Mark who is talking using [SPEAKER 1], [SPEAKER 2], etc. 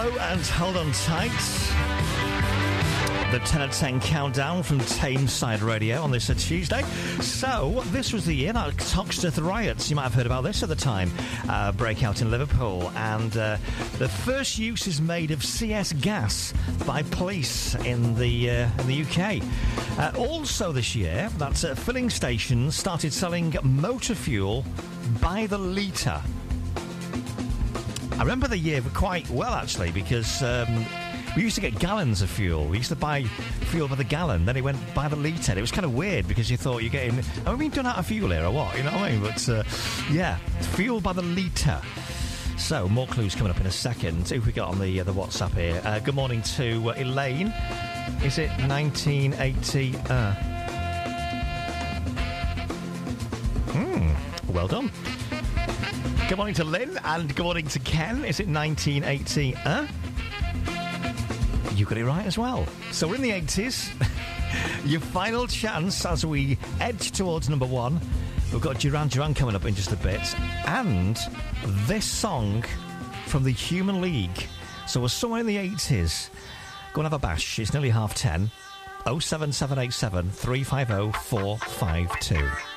[SPEAKER 1] Hello and hold on tight. The 10 at 10 countdown from Tameside Radio on this Tuesday. So, this was the year that Toxteth riots, you might have heard about this at the time, break out in Liverpool. And the first use is made of CS gas by police in the UK. Also this year, that filling stations started selling motor fuel by the litre. I remember the year quite well, actually, because we used to get gallons of fuel. We used to buy fuel by the gallon, then it went by the litre. It was kind of weird because you thought you're getting... Have we been done out of fuel here or what? You know what I mean? But, yeah, fuel by the litre. So, more clues coming up in a second. Who have we got on the WhatsApp here? Good morning to Elaine. Is it 1980? Well done. Good morning to Lynn, and good morning to Ken. Is it 1980? You got it right as well. So we're in the 80s. Your final chance as we edge towards number one. We've got Duran Duran coming up in just a bit. And this song from the Human League. So we're somewhere in the 80s. Go and have a bash. It's nearly 10:30. 07787 350 452.